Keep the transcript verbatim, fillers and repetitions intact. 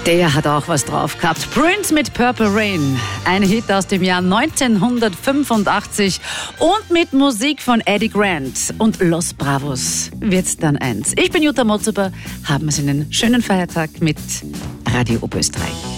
Der hat auch was drauf gehabt. Prince mit Purple Rain. Ein Hit aus dem Jahr neunzehnhundertfünfundachtzig. Und mit Musik von Eddie Grant und Los Bravos wird's dann eins. Ich bin Jutta Motzuber. Haben Sie einen schönen Feiertag mit Radio Oberösterreich.